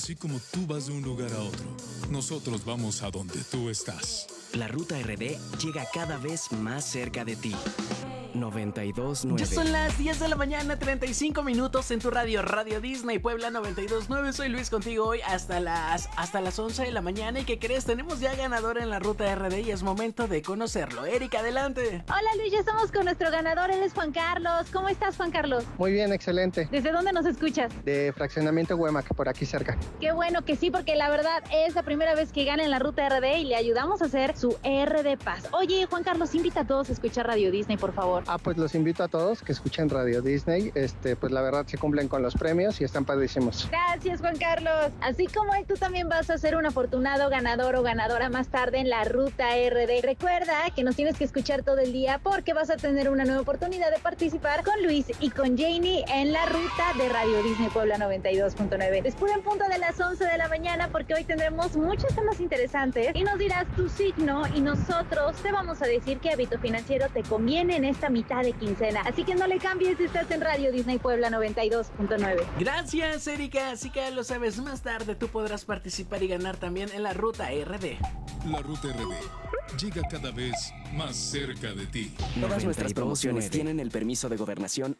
Así como tú vas de un lugar a otro, nosotros vamos a donde tú estás. La Ruta RD llega cada vez más cerca de ti. 92.9. Ya son las 10 de la mañana, 35 minutos en tu radio, Radio Disney Puebla 92.9. Soy Luis contigo hoy hasta las 11 de la mañana. ¿Y qué crees? Tenemos ya ganador en la Ruta RD y es momento de conocerlo. Erika, adelante. Hola Luis, ya estamos con nuestro ganador, él es Juan Carlos. ¿Cómo estás, Juan Carlos? Muy bien, excelente. ¿Desde dónde nos escuchas? De Fraccionamiento Huemac, por aquí cerca. Qué bueno que sí, porque la verdad es la primera vez que gana en la Ruta RD y le ayudamos a hacer su RD Paz. Oye, Juan Carlos, invita a todos a escuchar Radio Disney, por favor. Pues los invito a todos que escuchen Radio Disney. Pues la verdad se cumplen con los premios y están padrísimos. Gracias, Juan Carlos. Así como él, tú también vas a ser un afortunado ganador o ganadora más tarde en la Ruta RD. Recuerda que nos tienes que escuchar todo el día porque vas a tener una nueva oportunidad de participar con Luis y con Janie en la ruta de Radio Disney Puebla 92.9. Después en punto de las 11 de la mañana porque hoy tendremos muchos temas interesantes y nos dirás tu signo y nosotros te vamos a decir qué hábito financiero te conviene en esta mitad de quincena. Así que no le cambies, estás en Radio Disney Puebla 92.9. Gracias, Erika. Así que ya lo sabes, más tarde tú podrás participar y ganar también en la Ruta RD. La Ruta RD llega cada vez más cerca de ti. Todas nuestras promociones tienen el permiso de gobernación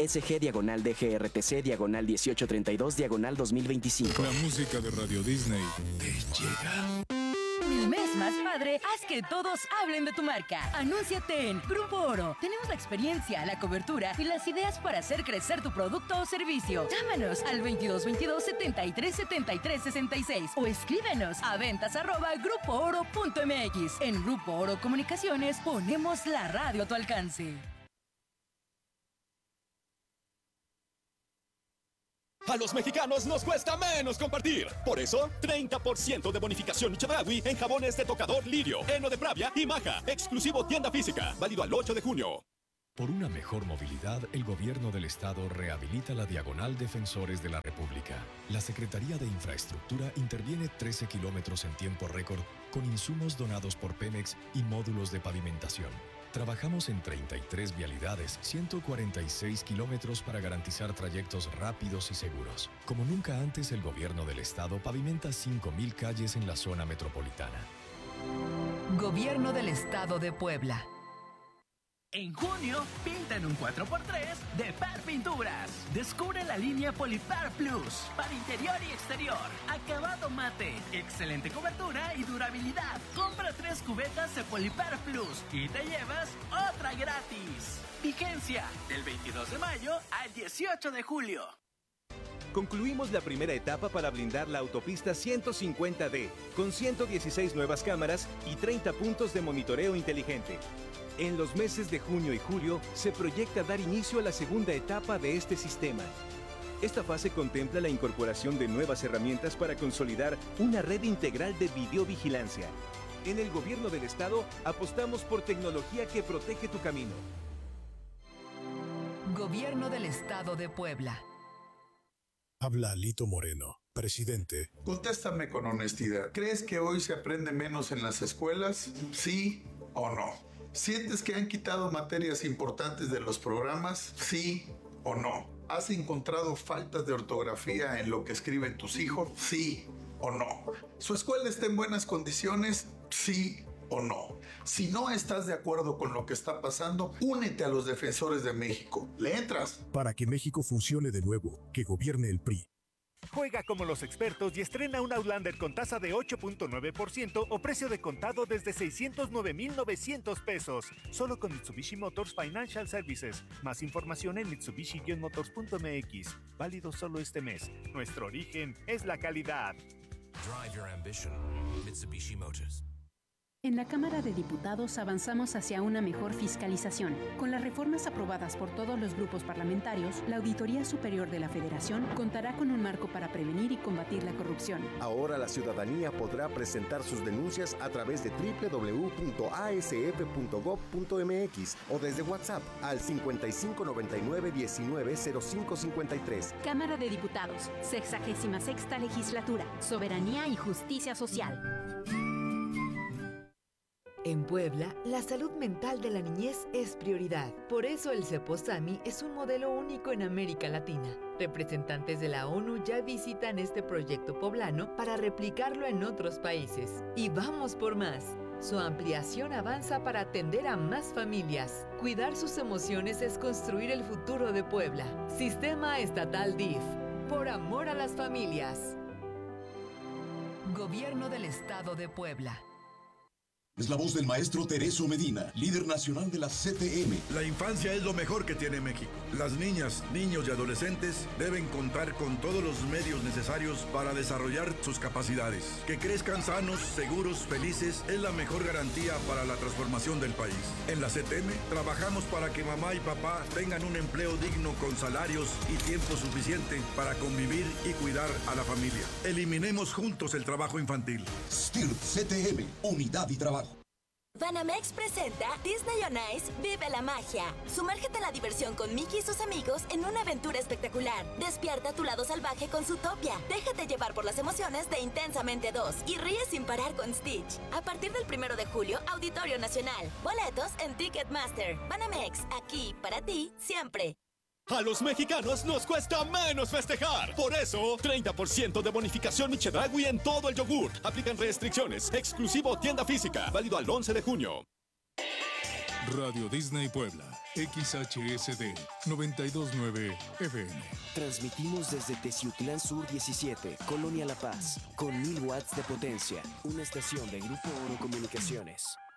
SG-DGRTC/1832/2025. La música de Radio Disney te llega. El mes más padre, haz que todos hablen de tu marca. Anúnciate en Grupo Oro. Tenemos la experiencia, la cobertura y las ideas para hacer crecer tu producto o servicio. Llámanos al 2222-737366 o escríbenos a ventas@grupooro.mx. En Grupo Oro Comunicaciones ponemos la radio a tu alcance. A los mexicanos nos cuesta menos compartir. Por eso, 30% de bonificación Chedraui en jabones de tocador Lirio, heno de Pravia y Maja. Exclusivo tienda física. Válido al 8 de junio. Por una mejor movilidad, el Gobierno del Estado rehabilita la Diagonal Defensores de la República. La Secretaría de Infraestructura interviene 13 kilómetros en tiempo récord con insumos donados por Pemex y módulos de pavimentación. Trabajamos en 33 vialidades, 146 kilómetros para garantizar trayectos rápidos y seguros. Como nunca antes, el Gobierno del Estado pavimenta 5,000 calles en la zona metropolitana. Gobierno del Estado de Puebla. En junio, pinta en un 4x3 de Par Pinturas. Descubre la línea Polipar Plus para interior y exterior. Acabado mate, excelente cobertura y durabilidad. Compra 3 cubetas de Polipar Plus y te llevas otra gratis. Vigencia del 22 de mayo al 18 de julio. Concluimos la primera etapa para blindar la autopista 150D con 116 nuevas cámaras y 30 puntos de monitoreo inteligente. En los meses de junio y julio se proyecta dar inicio a la segunda etapa de este sistema. Esta fase contempla la incorporación de nuevas herramientas para consolidar una red integral de videovigilancia. En el Gobierno del Estado apostamos por tecnología que protege tu camino. Gobierno del Estado de Puebla. Habla Alito Moreno, presidente. Contéstame con honestidad. ¿Crees que hoy se aprende menos en las escuelas? ¿Sí o no? ¿Sientes que han quitado materias importantes de los programas? ¿Sí o no? ¿Has encontrado faltas de ortografía en lo que escriben tus hijos? ¿Sí o no? ¿Su escuela está en buenas condiciones? ¿Sí o no? Si no estás de acuerdo con lo que está pasando, únete a los defensores de México. ¿Le entras? Para que México funcione de nuevo, que gobierne el PRI. Juega como los expertos y estrena un Outlander con tasa de 8.9% o precio de contado desde 609,900 pesos. Solo con Mitsubishi Motors Financial Services. Más información en mitsubishi-motors.mx. Válido solo este mes. Nuestro origen es la calidad. Drive your ambition. Mitsubishi Motors. En la Cámara de Diputados avanzamos hacia una mejor fiscalización. Con las reformas aprobadas por todos los grupos parlamentarios, la Auditoría Superior de la Federación contará con un marco para prevenir y combatir la corrupción. Ahora la ciudadanía podrá presentar sus denuncias a través de www.asf.gov.mx o desde WhatsApp al 5599-190553. Cámara de Diputados, 66ª Legislatura, Soberanía y Justicia Social. En Puebla, la salud mental de la niñez es prioridad. Por eso el Ceposami es un modelo único en América Latina. Representantes de la ONU ya visitan este proyecto poblano para replicarlo en otros países. Y vamos por más. Su ampliación avanza para atender a más familias. Cuidar sus emociones es construir el futuro de Puebla. Sistema Estatal DIF. Por amor a las familias. Gobierno del Estado de Puebla. Es la voz del maestro Tereso Medina, líder nacional de la CTM. La infancia es lo mejor que tiene México. Las niñas, niños y adolescentes deben contar con todos los medios necesarios para desarrollar sus capacidades. Que crezcan sanos, seguros, felices es la mejor garantía para la transformación del país. En la CTM trabajamos para que mamá y papá tengan un empleo digno con salarios y tiempo suficiente para convivir y cuidar a la familia. Eliminemos juntos el trabajo infantil. STIRT CTM, unidad y trabajo. Banamex presenta Disney on Ice Vive la Magia. Sumérgete en la diversión con Mickey y sus amigos en una aventura espectacular. Despierta tu lado salvaje con Zootopia. Déjate llevar por las emociones de Intensamente 2 y ríe sin parar con Stitch. A partir del 1 de julio, Auditorio Nacional. Boletos en Ticketmaster. Banamex, aquí para ti siempre. A los mexicanos nos cuesta menos festejar. Por eso, 30% de bonificación Chedraui en todo el yogur. Aplican restricciones. Exclusivo tienda física. Válido al 11 de junio. Radio Disney Puebla. XHSD 929 FM. Transmitimos desde Teciutlán Sur 17, Colonia La Paz, con 1000 watts de potencia. Una estación de Grupo Oro Comunicaciones.